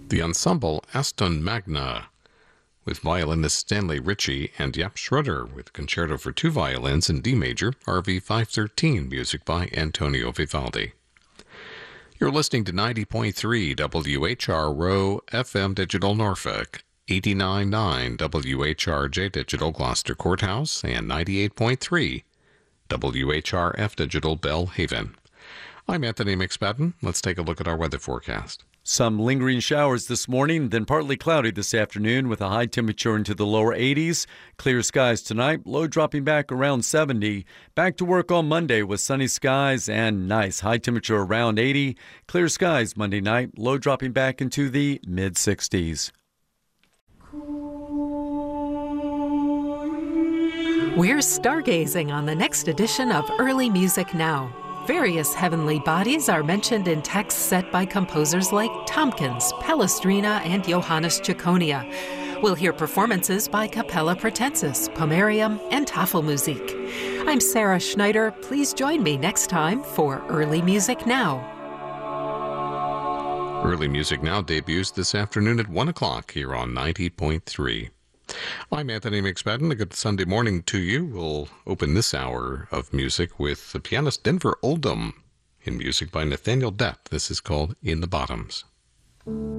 The ensemble Aston Magna with violinist Stanley Ritchie and Jaap Schroeder with Concerto for Two Violins in D major, RV 513, music by Antonio Vivaldi. You're listening to 90.3 WHRO FM Digital Norfolk, 89.9 WHRJ Digital Gloucester Courthouse, and 98.3 WHRF Digital Bellhaven. I'm Anthony McSpadden. Let's take a look at our weather forecast. Some lingering showers this morning, then partly cloudy this afternoon with a high temperature into the lower 80s. Clear skies tonight, low dropping back around 70. Back to work on Monday with sunny skies and nice high temperature around 80. Clear skies Monday night, low dropping back into the mid-60s. We're stargazing on the next edition of Early Music Now. Various heavenly bodies are mentioned in texts set by composers like Tompkins, Palestrina, and Johannes Ciconia. We'll hear performances by Capella Pratensis, Pomerium, and Tafelmusik. I'm Sarah Schneider. Please join me next time for Early Music Now. Early Music Now debuts this afternoon at 1 o'clock here on 90.3. I'm Anthony McSpadden. A good Sunday morning to you. We'll open this hour of music with the pianist Denver Oldham in music by Nathaniel Depp. This is called In the Bottoms.